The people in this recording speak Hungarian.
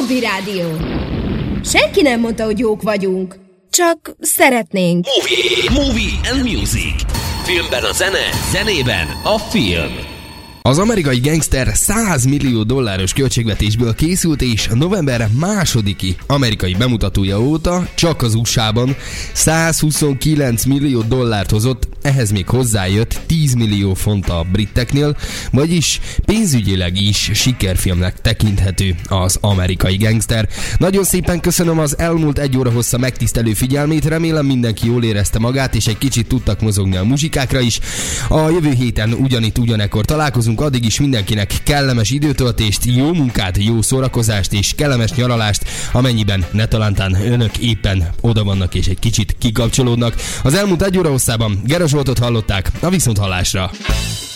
Zombi Rádió. Senki nem mondta, hogy jók vagyunk. Csak szeretnénk. Movie and Music. Filmben a zene, zenében a film. Az amerikai gangster $100 millió költségvetésből készült, és november 2-i amerikai bemutatója óta csak az USA-ban $129 millió hozott, ehhez még hozzájött 10 millió font a briteknél, vagyis pénzügyileg is sikerfilmnek tekinthető az amerikai gangster. Nagyon szépen köszönöm az elmúlt 1 óra hossza megtisztelő figyelmét, remélem mindenki jól érezte magát, és egy kicsit tudtak mozogni a muzsikákra is. A jövő héten ugyanekkor találkozunk, addig is mindenkinek kellemes időtöltést, jó munkát, jó szórakozást és kellemes nyaralást, amennyiben netalántán önök éppen oda vannak és egy kicsit kikapcsolódnak. Az elmúlt 1 óra hosszában Gera Zsoltot hallották, a viszonthallásra.